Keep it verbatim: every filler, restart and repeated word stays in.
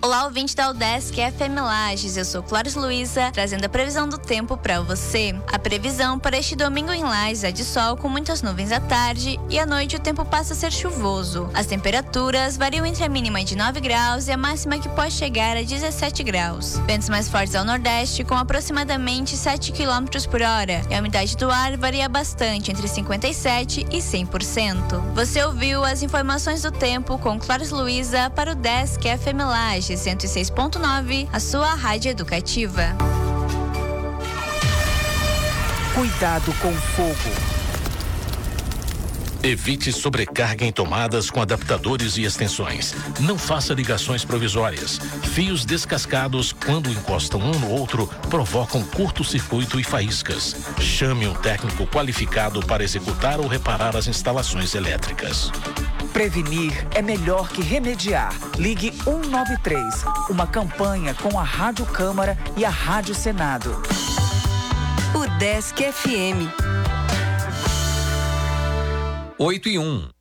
Olá, ouvinte da UDESC F M Lages, eu sou Clóris Luiza, trazendo a previsão do tempo para você. A previsão para este domingo em Lages é de sol com muitas nuvens à tarde e à noite o tempo passa a ser chuvoso. As temperaturas variam entre a mínima de nove graus e a máxima que pode chegar a dezessete graus. Ventos mais fortes ao nordeste com aproximadamente sete quilômetros por hora e a umidade do ar varia bastante entre cinquenta e sete por cento e cem por cento. Você ouviu as informações do tempo com Clóris Luiza para o UDESC F M Lages cento e seis ponto nove, a sua rádio educativa. Cuidado com o fogo. Evite sobrecarga em tomadas com adaptadores e extensões. Não faça ligações provisórias. Fios descascados, quando encostam um no outro, provocam curto-circuito e faíscas. Chame um técnico qualificado para executar ou reparar as instalações elétricas. Prevenir é melhor que remediar. Ligue um nove três, uma campanha com a Rádio Câmara e a Rádio Senado. UDESC F M. oito e um.